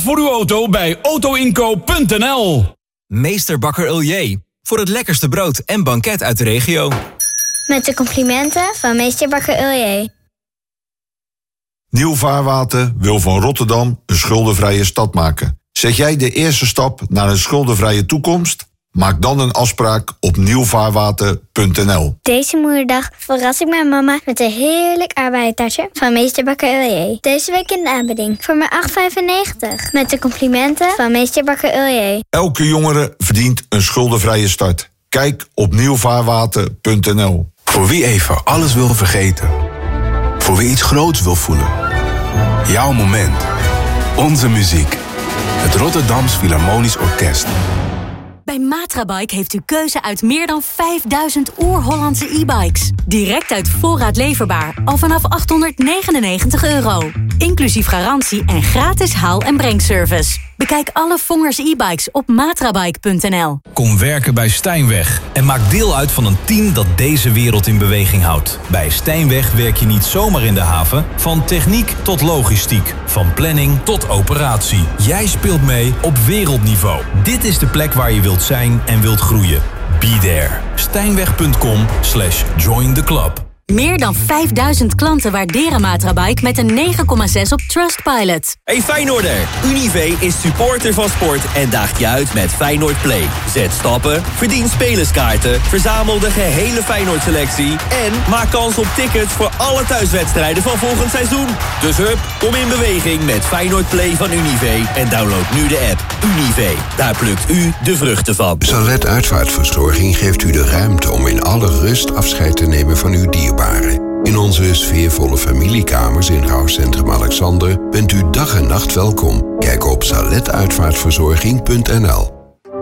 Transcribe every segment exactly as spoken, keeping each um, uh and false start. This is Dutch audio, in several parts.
voor uw auto bij autoinkoop punt n l. Meester Bakker Uljee. Voor het lekkerste brood en banket uit de regio. Met de complimenten van Meester Bakker Uljee. Nieuw Vaarwater wil van Rotterdam een schuldenvrije stad maken. Zet jij de eerste stap naar een schuldenvrije toekomst? Maak dan een afspraak op nieuw vaarwater punt n l. Deze moederdag verras ik mijn mama met een heerlijk aardbeientasje van Meester Bakker Uljee. Deze week in de aanbieding voor maar acht vijfennegentig. Met de complimenten van Meester Bakker Uljee. Elke jongere verdient een schuldenvrije start. Kijk op nieuw vaarwater punt n l. Voor wie even alles wil vergeten. Voor wie iets groots wil voelen. Jouw moment. Onze muziek. Het Rotterdams Philharmonisch Orkest. Bij Matrabike heeft u keuze uit meer dan vijfduizend oer-Hollandse e-bikes. Direct uit voorraad leverbaar, al vanaf achthonderdnegenennegentig euro. Inclusief garantie en gratis haal- en brengservice. Bekijk alle Vongers e-bikes op matrabike punt n l. Kom werken bij Stijnweg en maak deel uit van een team dat deze wereld in beweging houdt. Bij Stijnweg werk je niet zomaar in de haven. Van techniek tot logistiek. Van planning tot operatie. Jij speelt mee op wereldniveau. Dit is de plek waar je wilt zijn en wilt groeien. Be there. Stijnweg punt com slash join the club. Meer dan vijfduizend klanten waarderen Matrabike met een negen komma zes op Trustpilot. Hey Feyenoorder, Unive is supporter van sport en daagt je uit met Feyenoord Play. Zet stappen, verdien spelerskaarten, verzamel de gehele Feyenoord-selectie en maak kans op tickets voor alle thuiswedstrijden van volgend seizoen. Dus hup, kom in beweging met Feyenoord Play van Unive en download nu de app. Unive, daar plukt u de vruchten van. Salet Uitvaartverzorging geeft u de ruimte om in alle rust afscheid te nemen van uw dierbaren. In onze sfeervolle familiekamers in Rouwcentrum Alexander bent u dag en nacht welkom. Kijk op salet uitvaartverzorging punt n l.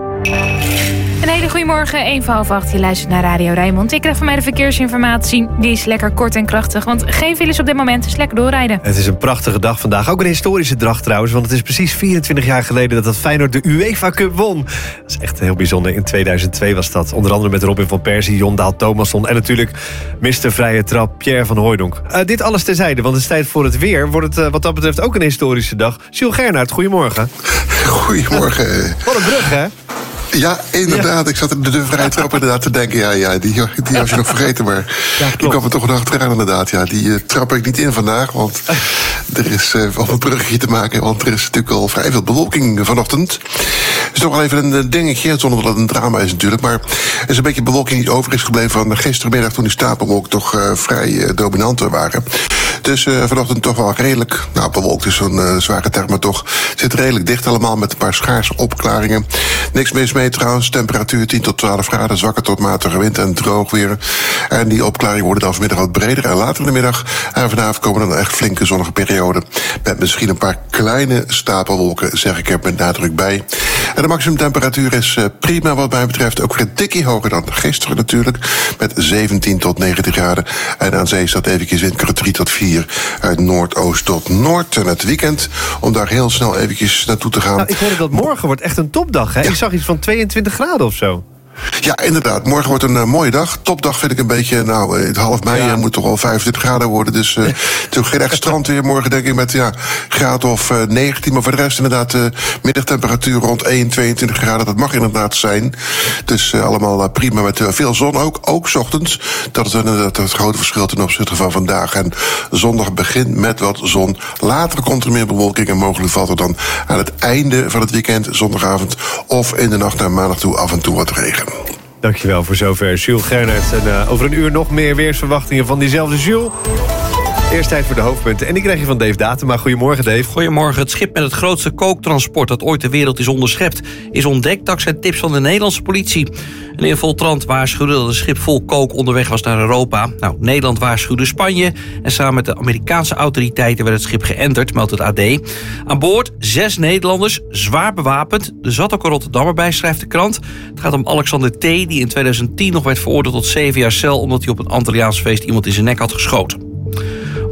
Een hele goede morgen, één voor half acht. Je luistert naar Radio Rijnmond. Ik krijg van mij de verkeersinformatie. Die is lekker kort en krachtig, want geen files op dit moment. Dus lekker doorrijden. Het is een prachtige dag vandaag. Ook een historische dag trouwens, want het is precies vierentwintig jaar geleden dat het Feyenoord de UEFA Cup won. Dat is echt heel bijzonder. In tweeduizend twee was dat. Onder andere met Robin van Persie, Jon Dahl Thomasson en natuurlijk mister Vrije Trap Pierre van Hooijdonk. Uh, dit alles terzijde, want het is tijd voor het weer. Wordt het uh, wat dat betreft ook een historische dag. Jules Gernaert, goedemorgen. Goedemorgen. Wat een brug, hè? Ja, inderdaad. Ja. Ik zat in de vrije trap inderdaad te denken. Ja, ja die, die was je nog vergeten. Maar ja, ik kwam er toch nog achteraan inderdaad. Ja, die uh, trap ik niet in vandaag. Want er is uh, wel een bruggetje te maken. Want er is natuurlijk al vrij veel bewolking vanochtend. Het is toch wel even een dingetje. Zonder dat het een drama is natuurlijk. Maar er is een beetje bewolking die over is gebleven van gistermiddag. Toen die stapelwolken toch uh, vrij uh, dominant waren. Dus uh, vanochtend toch wel redelijk, nou bewolkt is zo'n uh, zware term, maar toch zit redelijk dicht allemaal met een paar schaarse opklaringen. Niks mis mee trouwens, temperatuur tien tot twaalf graden, zwakke tot matige wind en droog weer. En die opklaringen worden dan vanmiddag wat breder en later in de middag en vanavond komen dan echt flinke zonnige perioden. Met misschien een paar kleine stapelwolken, zeg ik er met nadruk bij. En de maximumtemperatuur is uh, prima wat mij betreft, ook weer een tikkie hoger dan gisteren natuurlijk, met zeventien tot negentien graden. En aan zee staat eventjes windkracht drie tot vier. Uit noordoost tot noord. En het weekend, om daar heel snel eventjes naartoe te gaan. Nou, ik hoorde dat morgen wordt echt een topdag, hè? Ja. Ik zag iets van tweeëntwintig graden of zo. Ja, inderdaad. Morgen wordt een uh, mooie dag. Topdag vind ik een beetje, nou, het half mei ja. moet toch al vijfentwintig graden worden. Dus uh, het is ook geen echt strand weer morgen, denk ik, met ja, graad of uh, negentien. Maar voor de rest inderdaad uh, middagtemperatuur rond één, tweeëntwintig graden. Dat mag inderdaad zijn. Dus uh, allemaal uh, prima met uh, veel zon ook. Ook 's ochtends. Dat is inderdaad het grote verschil ten opzichte van vandaag. En zondag begint met wat zon. Later komt er meer bewolking en mogelijk valt er dan aan het einde van het weekend, zondagavond of in de nacht naar maandag toe af en toe wat regen. Dankjewel voor zover, Jules Gernaert. En uh, over een uur nog meer weersverwachtingen van diezelfde Jules. Eerst tijd voor de hoofdpunten. En die krijg je van Dave Datema. Goedemorgen, Dave. Goedemorgen. Het schip met het grootste kooktransport dat ooit de wereld is onderschept is ontdekt dankzij tips van de Nederlandse politie. En in Voltrand waarschuwde dat het schip vol kook onderweg was naar Europa. Nou, Nederland waarschuwde Spanje. En samen met de Amerikaanse autoriteiten werd het schip geënterd, meldt het A D. Aan boord zes Nederlanders, zwaar bewapend. Er zat ook een Rotterdammer bij, schrijft de krant. Het gaat om Alexander T., die in tweeduizend tien nog werd veroordeeld tot zeven jaar cel omdat hij op een Antilliaans feest iemand in zijn nek had geschoten. Op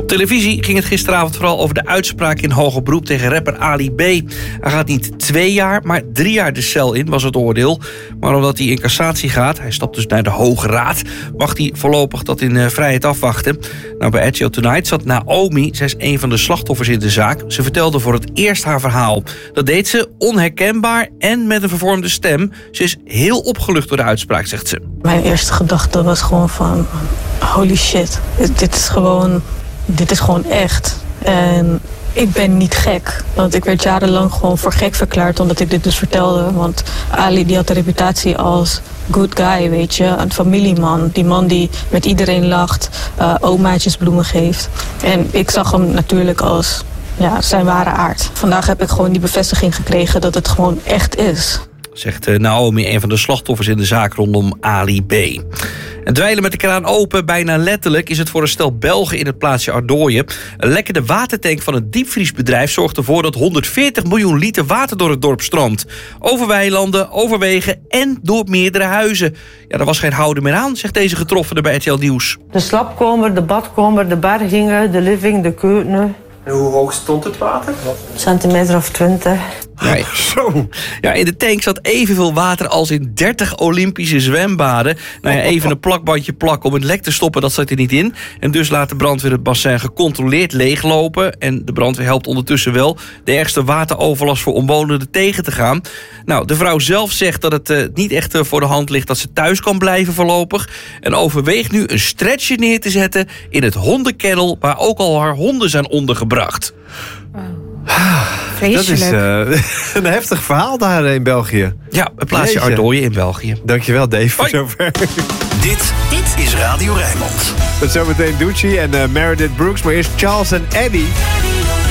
Op televisie ging het gisteravond vooral over de uitspraak in hoger beroep tegen rapper Ali B. Hij gaat niet twee jaar, maar drie jaar de cel in, was het oordeel. Maar omdat hij in cassatie gaat, hij stapt dus naar de Hoge Raad, mag hij voorlopig dat in uh, vrijheid afwachten. Nou, bij R T L Tonight zat Naomi, zij is een van de slachtoffers in de zaak. Ze vertelde voor het eerst haar verhaal. Dat deed ze onherkenbaar en met een vervormde stem. Ze is heel opgelucht door de uitspraak, zegt ze. Mijn eerste gedachte was gewoon van, holy shit, dit is gewoon, dit is gewoon echt. En ik ben niet gek, want ik werd jarenlang gewoon voor gek verklaard omdat ik dit dus vertelde. Want Ali die had de reputatie als good guy, weet je, een familieman. Die man die met iedereen lacht, uh, omaatjes bloemen geeft. En ik zag hem natuurlijk als ja, zijn ware aard. Vandaag heb ik gewoon die bevestiging gekregen dat het gewoon echt is. Zegt Naomi, een van de slachtoffers in de zaak rondom Ali B. En dweilen met de kraan open, bijna letterlijk, is het voor een stel Belgen in het plaatsje Ardooien. Een lekkende watertank van het diepvriesbedrijf zorgt ervoor dat honderdveertig miljoen liter water door het dorp stroomt. Over weilanden, over wegen en door meerdere huizen. Ja, er was geen houden meer aan, zegt deze getroffene bij R T L Nieuws. De slaapkamer, de badkamer, de bergingen, de living, de keuken. En hoe hoog stond het water? Een centimeter of twintig. Ja, zo. Ja, in de tank zat evenveel water als in dertig Olympische zwembaden. Nou ja, even een plakbandje plakken om het lek te stoppen, dat zat er niet in. En dus laat de brandweer het bassin gecontroleerd leeglopen. En de brandweer helpt ondertussen wel de ergste wateroverlast voor omwonenden tegen te gaan. Nou, de vrouw zelf zegt dat het uh, niet echt uh, voor de hand ligt dat ze thuis kan blijven voorlopig. En overweegt nu een stretcher neer te zetten in het hondenkennel waar ook al haar honden zijn ondergebracht. Dat is uh, een heftig verhaal daar in België. Ja, het plaatsje Ardooien in België. Dankjewel Dave voor zover. Dit, dit is Radio Rijnmond. Met zometeen Doechie en uh, Meredith Brooks, maar eerst Charles en Eddie.